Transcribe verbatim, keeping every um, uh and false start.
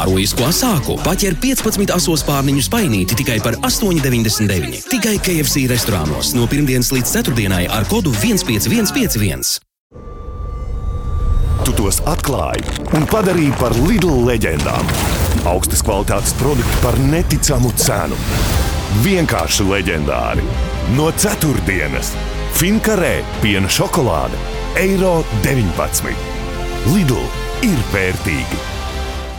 Kārojisko sāku. Paķer piecpadsmit asos pārniņu spainīti tikai par astoņi deviņdesmit deviņi. Tikai K F C restorānos no pirmdienas līdz ceturtdienai ar kodu viens pieci viens pieci viens. Tu tos atklāji un padarīji par Lidl leģendām. Augstas kvalitātes produkti par neticamu cenu. Vienkārši leģendāri. No ceturtdienas. Finkarē piena šokolāde eiro deviņpadsmit. Lidl ir vērtīgi.